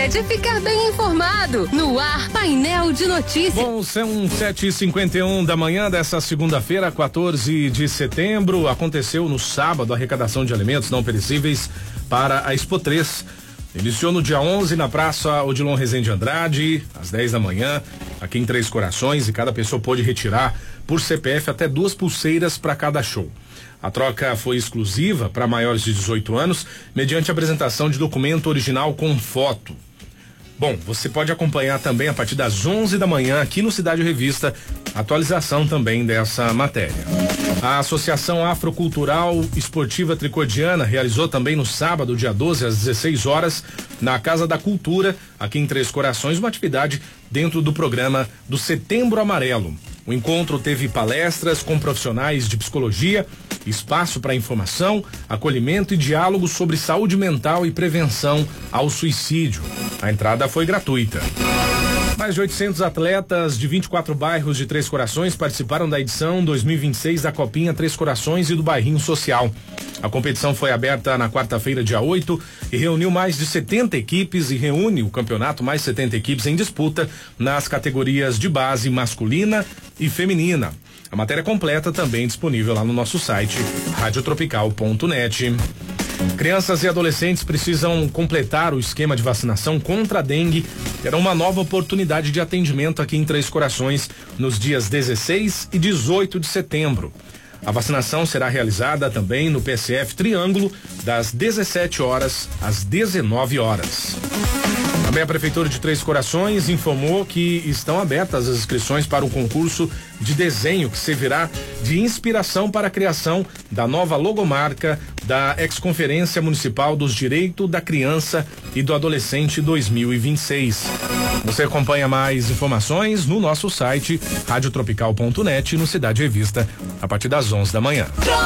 Sicredi, ficar bem informado. No ar, Painel de Notícias. Bom, são 7h51 da manhã dessa segunda-feira, 14 de setembro. Aconteceu no sábado a arrecadação de alimentos não perecíveis para a Expo 3. Iniciou no dia 11 na Praça Odilon Rezende Andrade, às 10 da manhã, aqui em Três Corações, e cada pessoa pôde retirar por CPF até 2 pulseiras para cada show. A troca foi exclusiva para maiores de 18 anos, mediante apresentação de documento original com foto. Bom, você pode acompanhar também a partir das 11 da manhã aqui no Cidade Revista, atualização também dessa matéria. A Associação Afrocultural Esportiva Tricodiana realizou também no sábado, dia 12, às 16 horas, na Casa da Cultura, aqui em Três Corações, uma atividade dentro do programa do Setembro Amarelo. O encontro teve palestras com profissionais de psicologia, espaço para informação, acolhimento e diálogo sobre saúde mental e prevenção ao suicídio. A entrada foi gratuita. Mais de 800 atletas de 24 bairros de Três Corações participaram da edição 2026 da Copinha Três Corações e do Bairrinho Social. A competição foi aberta na quarta-feira, dia 8, e reuniu mais de 70 equipes e reúne o campeonato mais 70 equipes em disputa nas categorias de base masculina e feminina. A matéria completa também disponível lá no nosso site radiotropical.net. Crianças e adolescentes precisam completar o esquema de vacinação contra a dengue. Terá uma nova oportunidade de atendimento aqui em Três Corações nos dias 16 e 18 de setembro. A vacinação será realizada também no PSF Triângulo, das 17 horas às 19 horas. Também a Prefeitura de Três Corações informou que estão abertas as inscrições para o concurso de desenho que servirá de inspiração para a criação da nova logomarca da Ex-Conferência Municipal dos Direitos da Criança e do Adolescente 2026. Você acompanha mais informações no nosso site radiotropical.net, no Cidade Revista, a partir das 11 da manhã.